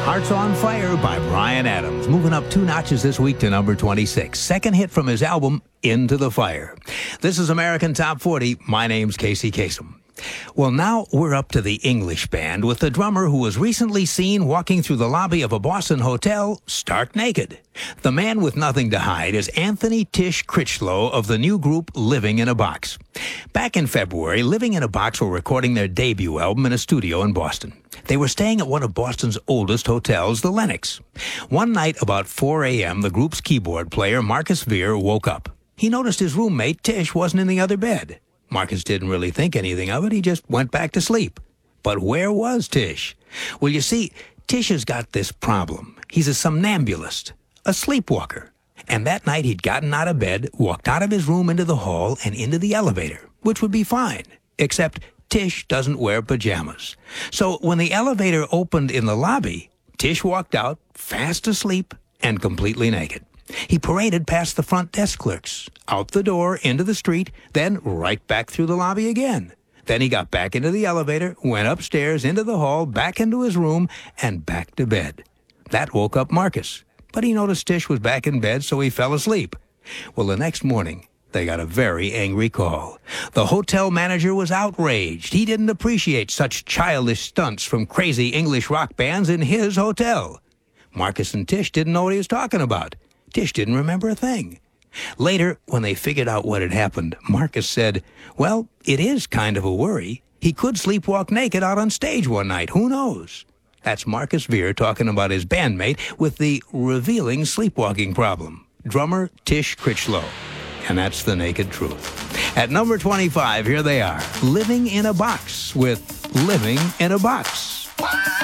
Hearts on Fire by Bryan Adams, moving up 2 notches this week to number 26. Second hit from his album, Into the Fire. This is American Top 40. My name's Casey Kasem. Well, now we're up to the English band with the drummer who was recently seen walking through the lobby of a Boston hotel stark naked. The man with nothing to hide is Anthony Tish Critchlow of the new group Living in a Box. Back in February, Living in a Box were recording their debut album in a studio in Boston. They were staying at one of Boston's oldest hotels, the Lenox. One night about 4 a.m., the group's keyboard player, Marcus Veer, woke up. He noticed his roommate, Tish, wasn't in the other bed. Marcus didn't really think anything of it. He just went back to sleep. But where was Tish? Well, you see, Tish has got this problem. He's a somnambulist, a sleepwalker. And that night he'd gotten out of bed, walked out of his room into the hall and into the elevator, which would be fine, except Tish doesn't wear pajamas. So when the elevator opened in the lobby, Tish walked out, fast asleep and completely naked. He paraded past the front desk clerks, out the door, into the street, then right back through the lobby again. Then he got back into the elevator, went upstairs, into the hall, back into his room, and back to bed. That woke up Marcus, but he noticed Tish was back in bed, so he fell asleep. Well, the next morning, they got a very angry call. The hotel manager was outraged. He didn't appreciate such childish stunts from crazy English rock bands in his hotel. Marcus and Tish didn't know what he was talking about. Tish didn't remember a thing. Later, when they figured out what had happened, Marcus said, well, it is kind of a worry. He could sleepwalk naked out on stage one night. Who knows? That's Marcus Veer talking about his bandmate with the revealing sleepwalking problem, drummer Tish Critchlow. And that's the naked truth. At number 25, here they are, Living in a Box with Living in a Box.